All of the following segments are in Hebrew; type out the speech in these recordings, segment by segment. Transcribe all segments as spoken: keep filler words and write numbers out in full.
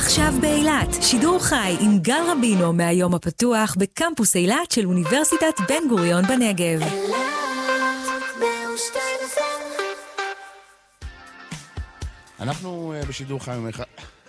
עכשיו באילת, שידור חי עם גל רבינו מהיום הפתוח בקמפוס אילת של אוניברסיטת בן גוריון בנגב. אנחנו בשידור חי ומיוחד...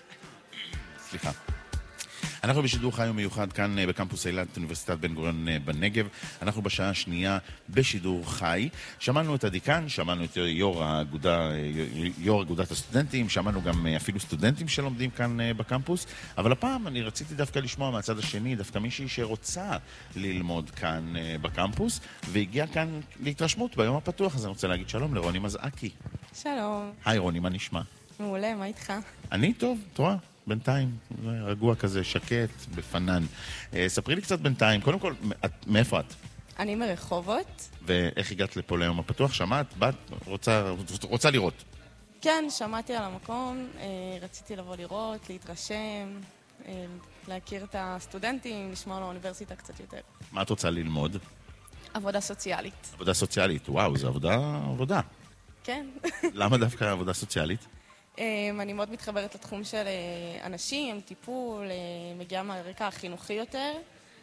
סליחה. אנחנו בשידור חי ומיוחד כאן בקמפוס אילת, אוניברסיטת בן גוריון בנגב. אנחנו בשעה השנייה בשידור חי. שמענו את הדיקן, שמענו את יו"ר האגודה, יו"ר אגודת הסטודנטים, שמענו גם אפילו סטודנטים שלומדים כאן בקמפוס. אבל הפעם אני רציתי דווקא לשמוע מהצד השני, דווקא מישהי שרוצה ללמוד כאן בקמפוס, והגיעה כאן להתרשמות ביום הפתוח. אז אני רוצה להגיד שלום לרוני מזעקי. שלום. היי רוני, מה נשמע? מעולה, מה איתך? אני טוב, תראה. בינתיים, רגוע כזה, שקט, בפנן. ספרי לי קצת בינתיים, קודם כל, מאיפה את? אני מרחובות. ואיך הגעת לפה ליום הפתוח? שמעת? באת? רוצה, רוצה לראות? כן, שמעתי על המקום, רציתי לבוא לראות, להתרשם, להכיר את הסטודנטים, לשמוע על האוניברסיטה קצת יותר. מה את רוצה ללמוד? עבודה סוציאלית. עבודה סוציאלית, וואו, זו עבודה, עבודה. כן. למה דווקא עבודה סוציאלית? אני מאוד מתחברת לתחום של אנשים, טיפול, מגיעה מהרקע החינוכי יותר,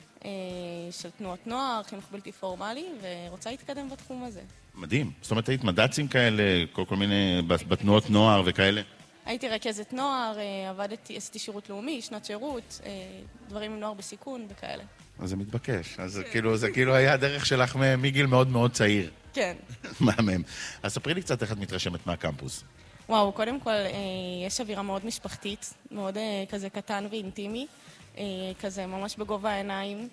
של תנועות נוער, חינוך בלתי פורמלי, ורוצה להתקדם בתחום הזה. מדהים. זאת אומרת, היית מד"צים כאלה, כל, כל מיני, בתנועות נוער וכאלה? הייתי רכזת נוער, עבדתי, עשיתי שירות לאומי, שנת שירות, דברים עם נוער בסיכון וכאלה. אז זה מתבקש. אז זה כאילו, זה כאילו היה הדרך שלך מגיל מאוד מאוד צעיר. כן. מהמם. אז ספרי לי קצת איך את מתרשמת מהקמפוס. וואו, קודם כל, יש אווירה מאוד משפחתית, מאוד כזה קטן ואינטימי, כזה ממש בגובה העיניים,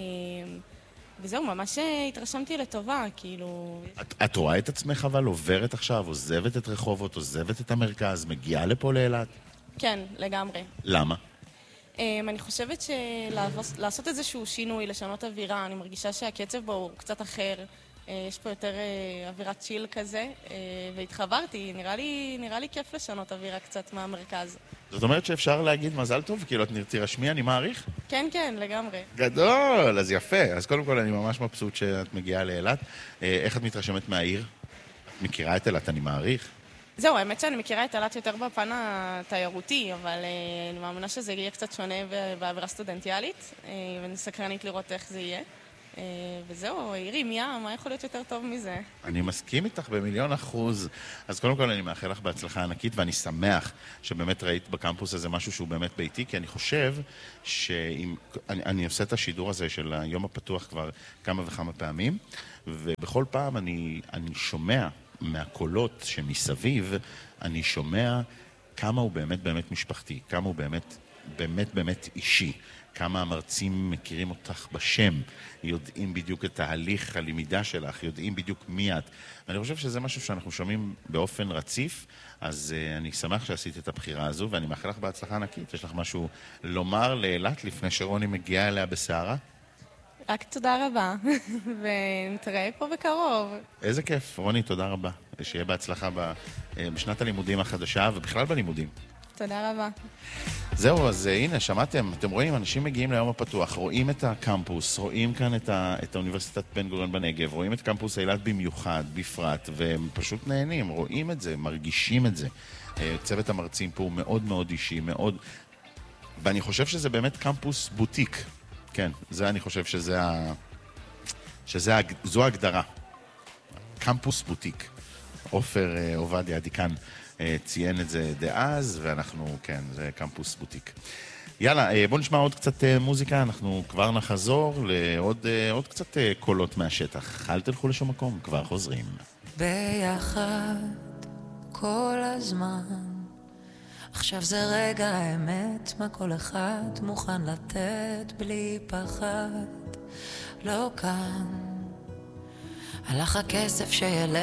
וזהו, ממש התרשמתי לטובה, כאילו... את, את רואה את עצמך אבל עוברת עכשיו, עוזבת את רחובות, עוזבת את המרכז, מגיעה לפה לאילת? כן, לגמרי. למה? אני חושבת שלעשות איזשהו שינוי, לשנות אווירה, אני מרגישה שהקצב בו הוא קצת אחר, יש פה יותר אווירת צ'יל כזה, והתחברתי, נראה לי, נראה לי כיף לשנות אווירה קצת מהמרכז. זאת אומרת שאפשר להגיד מזל טוב, כאילו את תירשמי, אני מעריך? כן, כן, לגמרי. גדול, אז יפה. אז קודם כל אני ממש מבסוט שאת מגיעה לאילת. איך את מתרשמת מהעיר? את מכירה את אילת, אני מעריך? זהו, האמת שאני מכירה את אילת יותר בפן התיירותי, אבל אני מאמינה שזה יהיה קצת שונה באווירה סטודנטיאלית, ואני סקרנית לראות איך זה יהיה. וזהו, עירי, מיה, מה יכול להיות יותר טוב מזה? אני מסכים איתך במיליון אחוז. אז קודם כל אני מאחל לך בהצלחה ענקית, ואני שמח שבאמת ראית בקמפוס הזה משהו שהוא באמת ביתי, כי אני חושב שאם... אני, אני עושה את השידור הזה של היום הפתוח כבר כמה וכמה פעמים, ובכל פעם אני, אני שומע מהקולות שמסביב, אני שומע כמה הוא באמת באמת משפחתי, כמה הוא באמת באמת באמת אישי. כמה המרצים מכירים אותך בשם, יודעים בדיוק את תהליך הלמידה שלך, יודעים בדיוק מי את. ואני חושב שזה משהו שאנחנו שומעים באופן רציף, אז uh, אני שמח שעשית את הבחירה הזו, ואני מאחל לך בהצלחה ענקית. יש לך משהו לומר לאילת לפני שרוני מגיעה אליה בסערה? רק תודה רבה, ונתראה פה בקרוב. איזה כיף, רוני, תודה רבה. שיהיה בהצלחה בשנת הלימודים החדשה, ובכלל בלימודים. תודה רבה. זהו, אז הנה, שמעתם, אתם רואים, אנשים מגיעים ליום הפתוח, רואים את הקמפוס, רואים כאן את, ה, את האוניברסיטת בן גוריון בנגב, רואים את קמפוס אילת במיוחד, בפרט, והם פשוט נהנים, רואים את זה, מרגישים את זה. צוות המרצים פה הוא מאוד מאוד אישי, מאוד... ואני חושב שזה באמת קמפוס בוטיק. כן, זה אני חושב שזה ה... שזה ה... זו ההגדרה. קמפוס בוטיק. עופר עובדיה, דיקן, ציין את זה דאז, ואנחנו, כן, זה קמפוס בוטיק. יאללה, בואו נשמע עוד קצת מוזיקה, אנחנו כבר נחזור לעוד עוד קצת קולות מהשטח. אל תלכו לשום מקום, כבר חוזרים. ביחד כל הזמן, עכשיו זה רגע האמת, מה כל אחד מוכן לתת בלי פחד. לא כאן, הלך הכסף שילך